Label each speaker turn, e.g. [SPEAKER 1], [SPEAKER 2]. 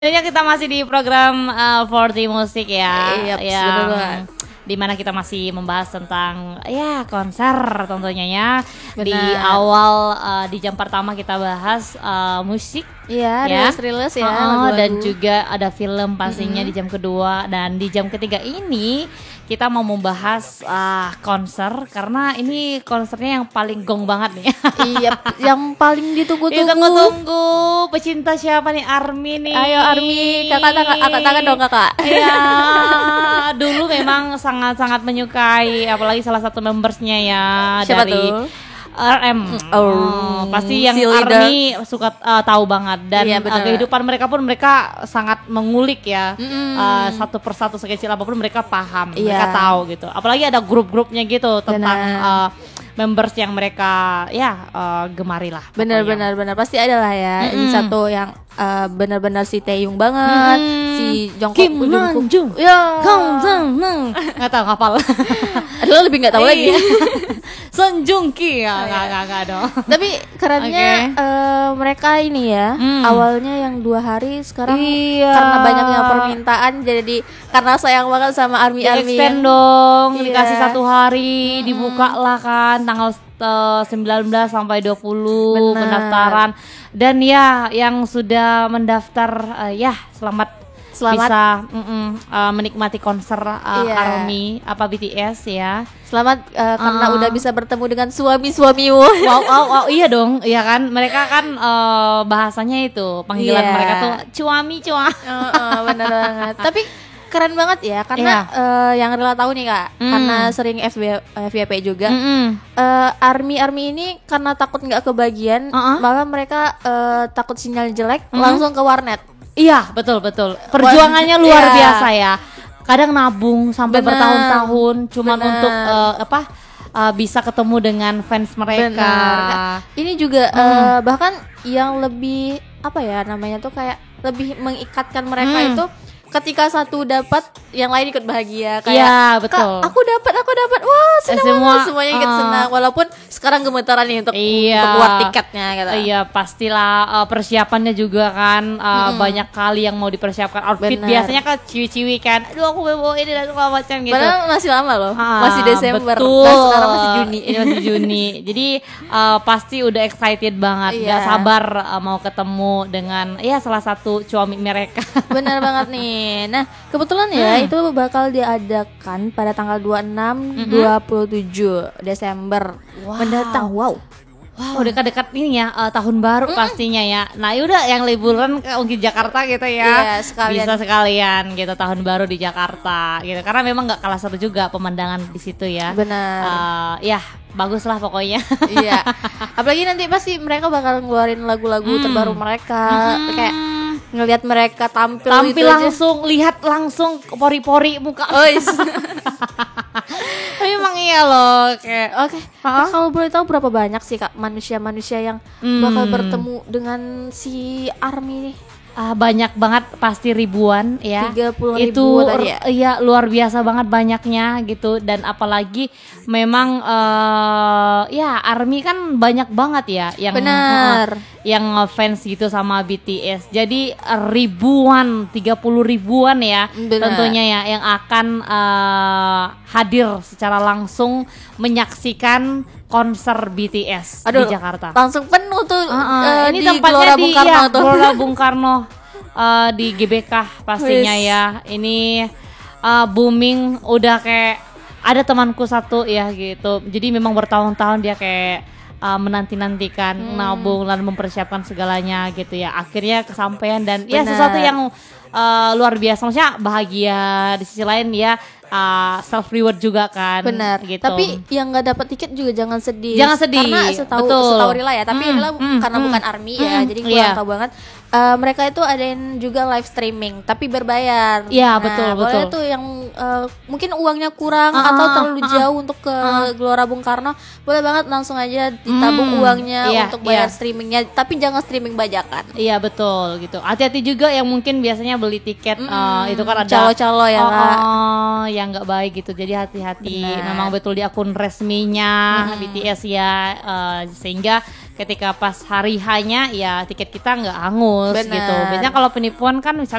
[SPEAKER 1] Tentunya kita masih di program 40 Musik ya,
[SPEAKER 2] Iya,
[SPEAKER 1] yang dimana kita masih membahas tentang ya konser tentunya ya.
[SPEAKER 2] Benar.
[SPEAKER 1] Di awal di jam pertama kita bahas musik.
[SPEAKER 2] Iya,
[SPEAKER 1] Ya.
[SPEAKER 2] rilis ya,
[SPEAKER 1] Dan
[SPEAKER 2] lagu-lagu.
[SPEAKER 1] juga ada film pastinya di jam kedua, dan di jam ketiga ini kita mau membahas konser karena ini konsernya yang paling gong banget nih.
[SPEAKER 2] Iya, yang paling ditunggu-tunggu.
[SPEAKER 1] Ditunggu-tunggu pecinta siapa nih? ARMY nih.
[SPEAKER 2] Ayo ARMY, kakak angkat tangan dong kakak.
[SPEAKER 1] Iya, dulu memang sangat-sangat menyukai, apalagi salah satu membersnya ya.
[SPEAKER 2] Siapa
[SPEAKER 1] dari
[SPEAKER 2] tuh?
[SPEAKER 1] RM. Pasti yang
[SPEAKER 2] si leader.
[SPEAKER 1] ARMY suka tahu banget, dan
[SPEAKER 2] Iya, benar.
[SPEAKER 1] kehidupan mereka pun mereka sangat mengulik ya. Satu persatu sekecil apapun mereka paham, mereka
[SPEAKER 2] Iya.
[SPEAKER 1] tahu gitu. Apalagi ada grup-grupnya gitu tentang
[SPEAKER 2] Benar.
[SPEAKER 1] members yang mereka gemari lah.
[SPEAKER 2] Benar pasti ada lah ya. Ini satu yang benar-benar si Taeyong banget, si Jungkook.
[SPEAKER 1] Kim Namjoon.
[SPEAKER 2] Ya.
[SPEAKER 1] Nggak tahu ngapal.
[SPEAKER 2] Aduh, lebih nggak tahu lagi.
[SPEAKER 1] Son Joong Ki ya, nggak dong.
[SPEAKER 2] Tapi kerennya mereka ini ya, awalnya yang 2 hari, sekarang
[SPEAKER 1] Iya.
[SPEAKER 2] karena banyaknya permintaan, jadi karena sayang banget sama ARMY
[SPEAKER 1] Extend
[SPEAKER 2] yang
[SPEAKER 1] dong,
[SPEAKER 2] Iya.
[SPEAKER 1] dikasih 1 hari, dibuka lah kan tanggal 19 sampai 20
[SPEAKER 2] Benar.
[SPEAKER 1] pendaftaran. Dan ya yang sudah mendaftar selamat bisa menikmati konser
[SPEAKER 2] Iya.
[SPEAKER 1] ARMY BTS ya.
[SPEAKER 2] selamat karena udah bisa bertemu dengan suami-suamimu.
[SPEAKER 1] Wow, iya dong, iya kan, mereka kan bahasanya itu panggilan
[SPEAKER 2] Iya.
[SPEAKER 1] mereka tuh cuami.
[SPEAKER 2] Bener banget. Tapi keren banget ya, karena yang Rila tahu nih kak, karena sering FYP juga. ARMY ini karena takut nggak kebagian, malah mereka takut sinyal jelek, langsung ke warnet.
[SPEAKER 1] Iya, betul. Perjuangannya luar
[SPEAKER 2] Iya.
[SPEAKER 1] biasa ya. Kadang nabung sampai
[SPEAKER 2] Bener.
[SPEAKER 1] bertahun-tahun cuman
[SPEAKER 2] Bener.
[SPEAKER 1] untuk bisa ketemu dengan fans mereka.
[SPEAKER 2] Benar. Ini juga bahkan yang lebih apa ya namanya tuh, kayak lebih mengikatkan mereka itu ketika satu dapat, yang lain ikut bahagia. Kayak,
[SPEAKER 1] Iya, betul.
[SPEAKER 2] Kak, aku dapat. Wah, senang banget. Semuanya ikut senang. Walaupun sekarang gemetaran nih untuk keluar tiketnya gitu.
[SPEAKER 1] Iya, pastilah persiapannya juga kan banyak kali yang mau dipersiapkan. Outfit
[SPEAKER 2] Benar.
[SPEAKER 1] biasanya kan ciwi-ciwi kan. Aduh, aku mau bawa ini dan segala macam gitu.
[SPEAKER 2] Padahal masih lama loh, masih Desember.
[SPEAKER 1] Betul.
[SPEAKER 2] Dan sekarang masih Juni.
[SPEAKER 1] Ini masih Juni. Jadi pasti udah excited banget.
[SPEAKER 2] Iya.
[SPEAKER 1] Gak sabar mau ketemu dengan salah satu cuami mereka.
[SPEAKER 2] Benar banget nih. Nah, kebetulan ya itu bakal diadakan pada tanggal 26-27 Desember mendatang. Wow,
[SPEAKER 1] Dekat-dekat ini ya tahun baru pastinya ya. Nah, yaudah yang liburan ke mungkin Jakarta gitu ya.
[SPEAKER 2] Iya, sekalian.
[SPEAKER 1] Bisa sekalian gitu tahun baru di Jakarta gitu. Karena memang nggak kalah seru juga pemandangan di situ ya.
[SPEAKER 2] benar.
[SPEAKER 1] Bagus lah pokoknya.
[SPEAKER 2] Iya. Apalagi nanti pasti mereka bakal ngeluarin lagu-lagu terbaru mereka. Kayak ngelihat mereka tampil gitu aja.
[SPEAKER 1] langsung, lihat langsung pori-pori muka. Tapi emang iya loh kayak
[SPEAKER 2] Oke. Kalau boleh tahu berapa banyak sih kak manusia-manusia yang bakal bertemu dengan si ARMY ini?
[SPEAKER 1] banyak banget, pasti ribuan ya.
[SPEAKER 2] 30.000
[SPEAKER 1] itu
[SPEAKER 2] tadi ya?
[SPEAKER 1] Iya, luar biasa banget banyaknya gitu. Dan apalagi memang ARMY kan banyak banget ya yang
[SPEAKER 2] Benar.
[SPEAKER 1] yang fans gitu sama BTS. Jadi ribuan, 30.000-an ya.
[SPEAKER 2] Benar.
[SPEAKER 1] Tentunya ya yang akan hadir secara langsung menyaksikan konser BTS di Jakarta.
[SPEAKER 2] Langsung penuh tuh
[SPEAKER 1] Ini
[SPEAKER 2] di
[SPEAKER 1] tempatnya
[SPEAKER 2] Gelora
[SPEAKER 1] di
[SPEAKER 2] Bung Karno tuh.
[SPEAKER 1] Gelora Bung Karno di GBK pastinya
[SPEAKER 2] Wis.
[SPEAKER 1] ya. Ini booming, udah kayak ada temanku satu ya gitu. Jadi memang bertahun-tahun dia kayak menanti-nantikan, nabung dan mempersiapkan segalanya gitu ya. Akhirnya kesampaian dan ya
[SPEAKER 2] Benar.
[SPEAKER 1] sesuatu yang luar biasa. Maksudnya bahagia, di sisi lain ya self reward juga kan.
[SPEAKER 2] Benar.
[SPEAKER 1] Gitu.
[SPEAKER 2] Tapi yang nggak dapat tiket juga jangan sedih.
[SPEAKER 1] Jangan sedih.
[SPEAKER 2] Karena
[SPEAKER 1] Betul.
[SPEAKER 2] setahu Rila ya. Tapi Rila karena bukan ARMY ya, jadi gue
[SPEAKER 1] Iya.
[SPEAKER 2] tahu banget. Mereka itu adain juga live streaming, tapi berbayar.
[SPEAKER 1] Iya,
[SPEAKER 2] Nah,
[SPEAKER 1] betul.
[SPEAKER 2] boleh tuh yang mungkin uangnya kurang atau terlalu jauh untuk ke Gelora Bung Karno, boleh banget langsung aja ditabung uangnya
[SPEAKER 1] Iya,
[SPEAKER 2] untuk bayar
[SPEAKER 1] iya.
[SPEAKER 2] streamingnya. Tapi jangan streaming bajakan.
[SPEAKER 1] Iya betul gitu. Hati-hati juga yang mungkin biasanya beli tiket itu kan ada
[SPEAKER 2] Calo-calo ya, Kak.
[SPEAKER 1] yang nggak baik gitu. Jadi hati-hati.
[SPEAKER 2] Benar.
[SPEAKER 1] Memang betul di akun resminya BTS ya, sehingga ketika pas hari hanya ya tiket kita nggak hangus
[SPEAKER 2] Bener.
[SPEAKER 1] gitu. Biasanya kalau penipuan kan misalnya